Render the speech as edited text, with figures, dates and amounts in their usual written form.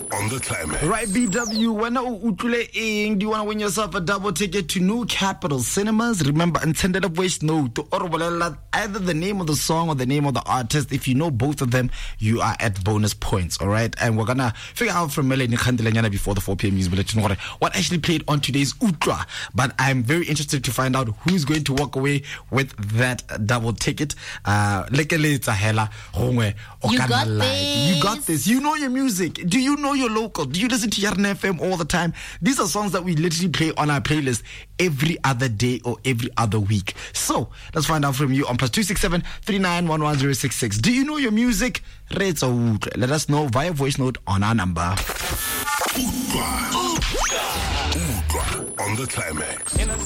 on the climax. Right, BW, when do you want to win yourself a double ticket to New Capital Cinemas? Remember, intended of voice note, either the name of the song or the name of the artist. If you know both of them, you are at bonus points, all right? And we're going to figure out from Melanie Khandelanyana before the 4 p.m. news bulletin what actually played on today's Ultra. But I'm very interested to find out who's going to walk away with that double ticket. You got this. You know your music. Do you know your local? Do you listen to Yarn FM all the time? These are songs that we literally play on our playlist every other day or every other week. So let's find out from you on +267 3911 Do you know your music? Let us know via voice note on our number. On the climax.